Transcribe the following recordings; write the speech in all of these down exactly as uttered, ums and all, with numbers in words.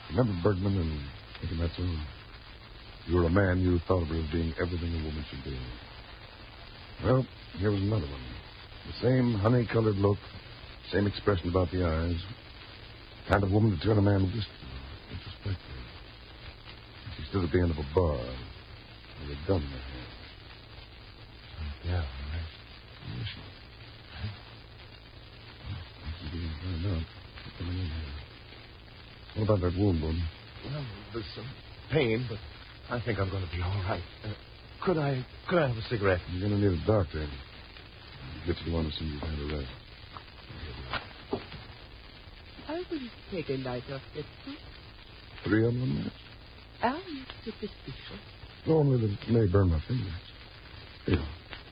Remember Bergman and Hikamatsu? You were a man, you thought of her as being everything a woman should be. Well, here was another one. The same honey-colored look, same expression about the eyes. Kind of woman to turn a man wistful, introspective. And she stood at the end of a bar with a gun in her hand. Yeah, all right. Where is she? Well, we can find out. She's coming in here. What about that wound, Bowden? Well, there's some pain, but I think I'm going to be all right. Uh, could I could I have a cigarette? You're going to need a doctor. I'll get you one as soon as you've had a rest. I will take a lighter, Betsy. Three of them, match? Are you superstitious? Only that it may burn my fingers. Here.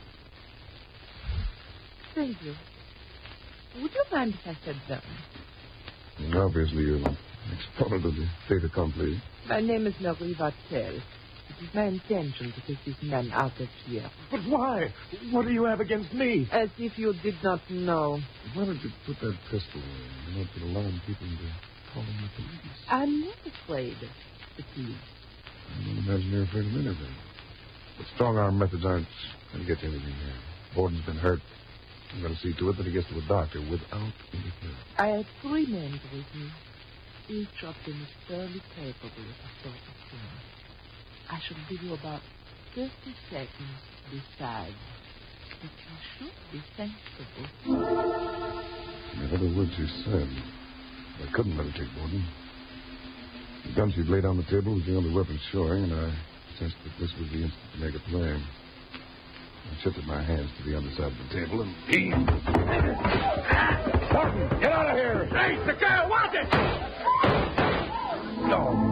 Thank you. Would you mind if I sat down? Obviously, you're an exponent of the fait accompli. My name is Marie Vartel. It is my intention to take this man out of here. But why? What do you have against me? As if you did not know. Why don't you put that pistol away? You know, to alarm people into calling the police. I'm not afraid of the police. I don't imagine you're afraid of anything. But strong-arm methods aren't going to get you anything here. Borden's been hurt. I'm going to see to it that he gets to a doctor without interference. I have three men with me. Each of them is fairly capable of a sort of thing. I shall give you about thirty seconds to decide. But you should be sensible. In other words, you said. I couldn't let her take Borden. The gun she'd laid on the table was the only weapon showing, and I sensed that this was the instant to make a play. I shifted my hands to the other side of the table and heaved. Barton, get out of here! Hey, the girl wants it! No.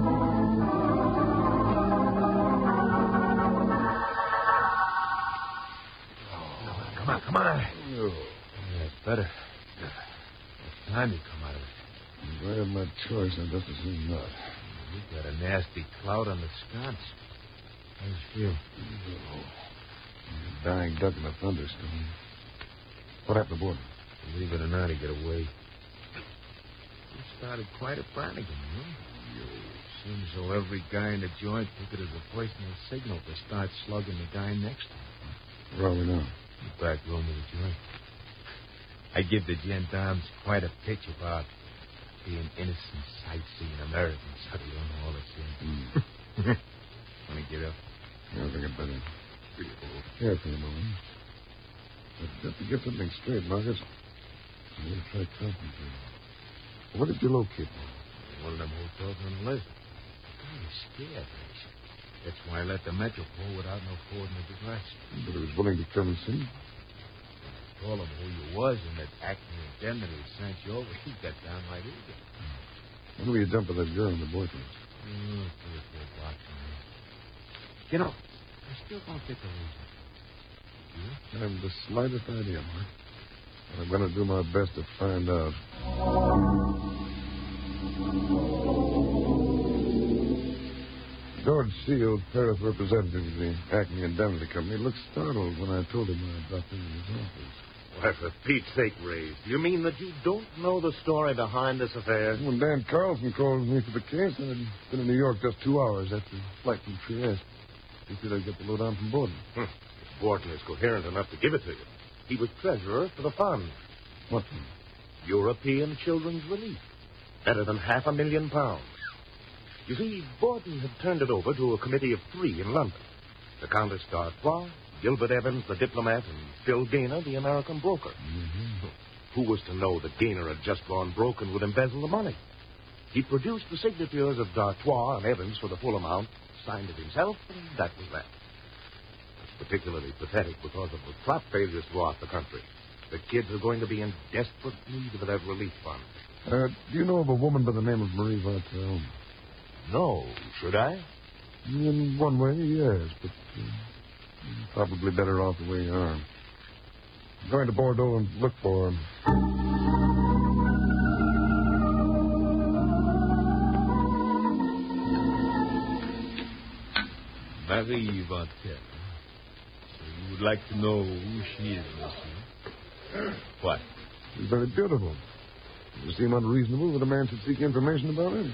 Come on, come on. No. Yeah, it's better. It's time you come out of it. If I had my choice, I'd just as soon not. You've got a nasty cloud on the sconce. How does it feel? Oh. A dying duck in a thunderstorm. What happened to Borden? Believe it or not, he got away. You started quite a Brannigan, huh? Seems as though every guy in the joint took it as a personal signal to start slugging the guy next to him. Where are we now? The back room of the joint. I give the gendarmes quite a pitch about being innocent sightseeing Americans. How do you know all this here? Mm. Want to get up? Yeah, I think I'd better be here for a moment. But just to get something straight, Marcus, I'm going to try talking to you. Where did you locate me? One of them hotels on the list. God, he's scared, Rachel. That's why I let the Metropole without no coordinate address. But he was willing to come and see me. Told him who you was and that Acme Indemnity sent you over. He got down like eager. When will you dump with that girl in the boyfriend? Mm, three or four blocks from here. You know, I still don't get the reason. I haven't the slightest idea, Mark. But I'm going to do my best to find out. George Shields, Paris representative of the Acme Indemnity Company, looked startled when I told him I dropped into his office. Why, for Pete's sake, Ray, do you mean that you don't know the story behind this affair? When Dan Carlson called me for the case, I had been in New York just two hours after the flight from Trieste. He said I'd get the lowdown from Borden. Hmm. If Borden is coherent enough to give it to you. He was treasurer for the fund. What fund? European Children's Relief. Better than half a million pounds. You see, Borden had turned it over to a committee of three in London. The Countess d'Artois, Gilbert Evans, the diplomat, and Phil Gaynor, the American broker. Mm-hmm. Who was to know that Gaynor had just gone broke and would embezzle the money? He produced the signatures of d'Artois and Evans for the full amount, signed it himself, and that was that. It's particularly pathetic because of the crop failures throughout the country. The kids are going to be in desperate need of that relief fund. Uh, do you know of a woman by the name of Marie Vartel? No, should I? In one way, yes, but uh, you're probably better off the way you are. I'm going to Bordeaux and look for him. Marie Vartel. So you would like to know who she is, monsieur? What? She's very beautiful. It would seem unreasonable that a man should seek information about her.